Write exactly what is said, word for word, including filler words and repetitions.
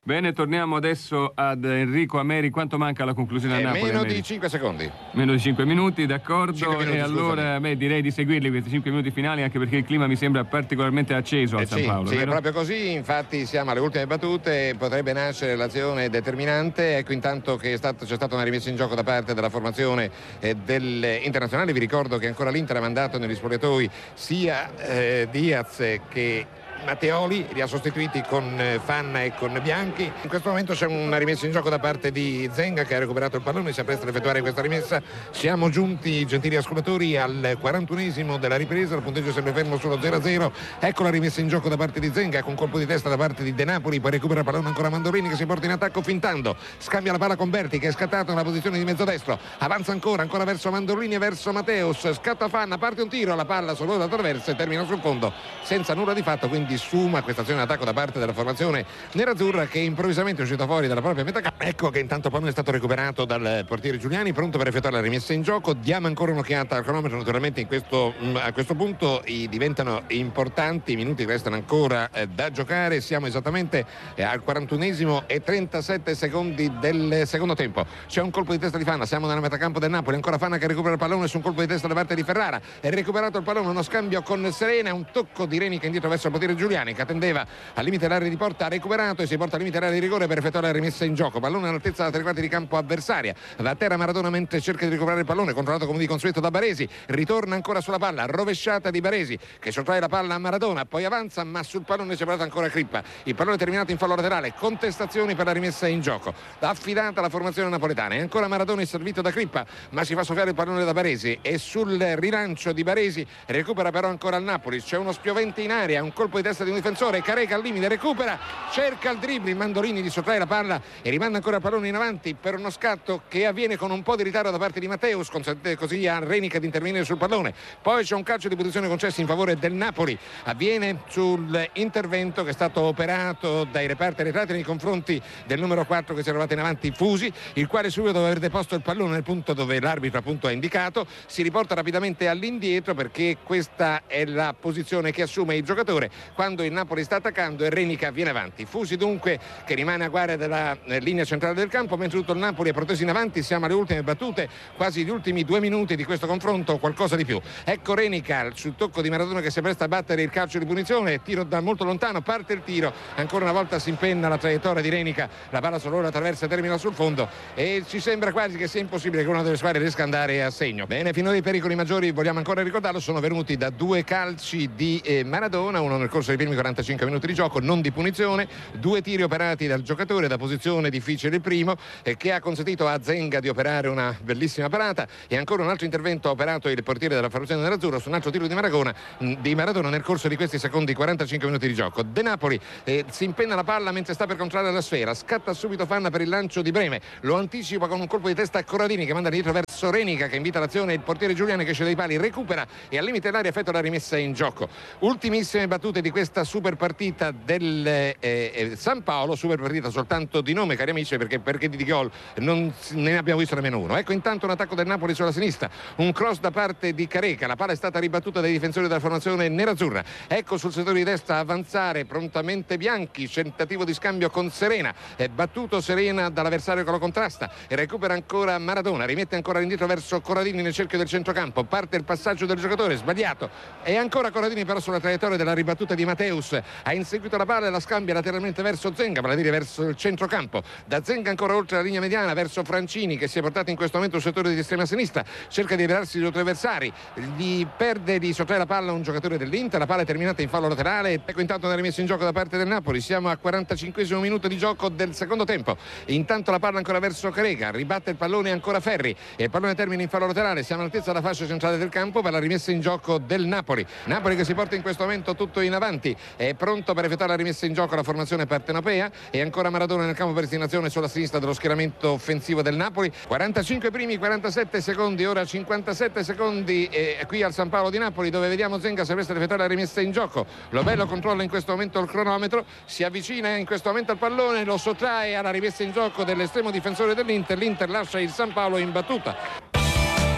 Bene, torniamo adesso ad Enrico Ameri. Quanto manca alla conclusione a Eh, Napoli? meno Ameri? di cinque secondi. Meno di cinque minuti, d'accordo. cinque minuti, e allora scusami. a me direi di seguirli questi cinque minuti finali, anche perché il clima mi sembra particolarmente acceso a Eh San sì, Paolo. sì, è vero? proprio così, infatti siamo alle ultime battute, potrebbe nascere l'azione determinante. Ecco intanto che è stato, c'è stata una rimessa in gioco da parte della formazione eh, dell'Internazionale. Vi ricordo che ancora l'Inter ha mandato negli spogliatoi sia eh, Diaz che Matteoli, li ha sostituiti con Fanna e con Bianchi. In questo momento c'è una rimessa in gioco da parte di Zenga, che ha recuperato il pallone, si appresta ad effettuare questa rimessa. Siamo giunti, gentili ascoltatori, al quarantunesimo della ripresa, il punteggio è sempre fermo sullo zero a zero. Ecco la rimessa in gioco da parte di Zenga, con colpo di testa da parte di De Napoli, poi recupera il pallone ancora Mandolini, che si porta in attacco fintando, scambia la palla con Berti, che è scattato nella posizione di mezzodestro, avanza ancora, ancora verso Mandolini e verso Matteus, scatta Fanna, parte un tiro, la palla solo da traversa e termina sul fondo senza nulla di fatto, quindi suma questa azione in attacco da parte della formazione nerazzurra, che improvvisamente è uscita fuori dalla propria metà campo. Ecco che intanto il pallone è stato recuperato dal portiere Giuliani, pronto per effettuare la rimessa in gioco. Diamo ancora un'occhiata al cronometro, naturalmente in questo, a questo punto i diventano importanti, i minuti restano ancora eh, da giocare. Siamo esattamente eh, al quarantunesimo e trentasette secondi del secondo tempo. C'è un colpo di testa di Fanna, siamo nella metà campo del Napoli, ancora Fanna che recupera il pallone su un colpo di testa da parte di Ferrara, è recuperato il pallone, uno scambio con Serena, un tocco di Renica indietro verso il portiere Giuliani, che attendeva al limite dell'area di porta, ha recuperato e si porta al limite dell'area di rigore per effettuare la rimessa in gioco. Pallone all'altezza della tre quarti di campo avversaria, va a terra Maradona mentre cerca di recuperare il pallone, controllato come di consueto da Baresi, ritorna ancora sulla palla, rovesciata di Baresi che sottrae la palla a Maradona, poi avanza ma sul pallone si è portato ancora Crippa, il pallone è terminato in fallo laterale, contestazioni per la rimessa in gioco, affidata la formazione napoletana, e ancora Maradona è servito da Crippa ma si fa soffiare il pallone da Baresi, e sul rilancio di Baresi recupera però ancora il Napoli, c'è uno spiovente in aria, un colpo di testa di un difensore, Careca al limite, recupera, cerca il dribbling, Mandolini di sottrae la palla e rimanda ancora il pallone in avanti per uno scatto che avviene con un po' di ritardo da parte di Matteus, consente così a Renica di intervenire sul pallone. Poi c'è un calcio di posizione concesso in favore del Napoli, avviene sull'intervento che è stato operato dai reparti arretrati nei confronti del numero quattro che si è trovato in avanti, Fusi, il quale subito dopo aver deposto il pallone nel punto dove l'arbitro appunto ha indicato si riporta rapidamente all'indietro, perché questa è la posizione che assume il giocatore quando il Napoli sta attaccando e Renica viene avanti. Fusi dunque che rimane a guardia della eh, linea centrale del campo, mentre tutto il Napoli è proteso in avanti. Siamo alle ultime battute, quasi gli ultimi due minuti di questo confronto, qualcosa di più. Ecco Renica sul tocco di Maradona che si presta a battere il calcio di punizione, tiro da molto lontano, parte il tiro, ancora una volta si impenna la traiettoria di Renica, la palla solo attraversa e termina sul fondo e ci sembra quasi che sia impossibile che una delle squadre riesca ad andare a segno. Bene, finora i pericoli maggiori, vogliamo ancora ricordarlo, sono venuti da due calci di eh, Maradona, uno nel corso dei primi quarantacinque minuti di gioco, non di punizione, due tiri operati dal giocatore da posizione difficile il primo, eh, che ha consentito a Zenga di operare una bellissima parata, e ancora un altro intervento operato il portiere della formazione nerazzurra su un altro tiro di Maradona, di Maradona nel corso di questi secondi quarantacinque minuti di gioco. De Napoli eh, si impenna la palla mentre sta per controllare la sfera, scatta subito Fanna per il lancio di Breme, lo anticipa con un colpo di testa a Corradini che manda dietro verso Renica che invita l'azione, il portiere Giuliani che esce dai pali, recupera e al limite dell'area effettua la rimessa in gioco. Ultimissime battute di questa super partita del eh, eh, San Paolo, super partita soltanto di nome, cari amici, perché perché di gol non ne abbiamo visto nemmeno uno. Ecco intanto un attacco del Napoli sulla sinistra, un cross da parte di Careca, la palla è stata ribattuta dai difensori della formazione nerazzurra. Ecco sul settore di destra avanzare prontamente Bianchi, tentativo di scambio con Serena, è battuto Serena dall'avversario che lo contrasta e recupera ancora Maradona, rimette ancora indietro verso Corradini nel cerchio del centrocampo, parte il passaggio del giocatore sbagliato e ancora Corradini però sulla traiettoria della ribattuta di Matteus ha inseguito la palla e la scambia lateralmente verso Zenga, vale a dire verso il centrocampo, da Zenga ancora oltre la linea mediana verso Francini che si è portato in questo momento sul settore di estrema sinistra, cerca di liberarsi dei suoi avversari, gli perde di sottrae la palla a un giocatore dell'Inter, la palla è terminata in fallo laterale. Ecco intanto una rimessa in gioco da parte del Napoli, siamo al quarantacinquesimo minuto di gioco del secondo tempo, intanto la palla ancora verso Careca, ribatte il pallone ancora Ferri e il pallone termina in fallo laterale, siamo all'altezza della fascia centrale del campo per la rimessa in gioco del Napoli. Napoli che si porta in questo momento tutto in avanti, è pronto per effettuare la rimessa in gioco la formazione partenopea e ancora Maradona nel campo per destinazione sulla sinistra dello schieramento offensivo del Napoli. quarantacinque primi, quarantasette secondi, ora cinquantasette secondi eh, qui al San Paolo di Napoli, dove vediamo Zenga si presta ad effettuare la rimessa in gioco. Lobello controlla in questo momento il cronometro, si avvicina in questo momento al pallone, lo sottrae alla rimessa in gioco dell'estremo difensore dell'Inter, l'Inter lascia il San Paolo in battuta.